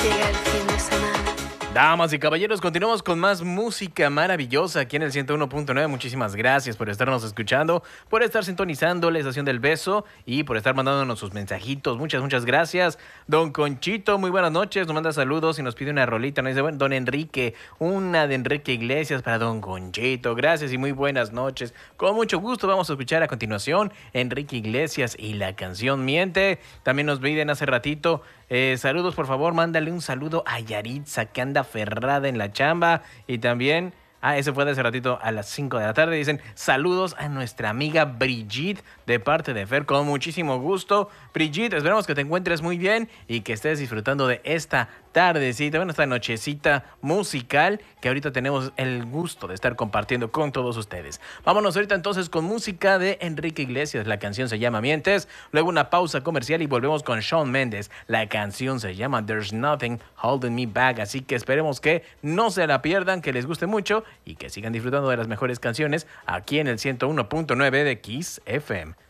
Llega el fin de semana. Damas y caballeros, continuamos con más música maravillosa aquí en el 101.9. Muchísimas gracias por estarnos escuchando, por estar sintonizando la estación del beso y por estar mandándonos sus mensajitos. Muchas gracias. Don Conchito, muy buenas noches. Nos manda saludos y nos pide una rolita. Nos dice, bueno, don Enrique, una de Enrique Iglesias para don Conchito. Gracias y muy buenas noches. Con mucho gusto vamos a escuchar a continuación Enrique Iglesias y la canción Miente. También nos piden hace ratito. Saludos, por favor, mándale un saludo a Yaritza, que anda ferrada en la chamba. Y también, ese fue de hace ratito a las 5 de la tarde. Dicen, saludos a nuestra amiga Brigitte, de parte de Fer, con muchísimo gusto. Brigitte, esperamos que te encuentres muy bien y que estés disfrutando de esta tardecita, bueno, esta nochecita musical que ahorita tenemos el gusto de estar compartiendo con todos ustedes. Vámonos ahorita entonces con música de Enrique Iglesias. La canción se llama Mientes. Luego una pausa comercial y volvemos con Shawn Mendes. La canción se llama There's Nothing Holding Me Back. Así que esperemos que no se la pierdan, que les guste mucho y que sigan disfrutando de las mejores canciones aquí en el 101.9 de Kiss FM.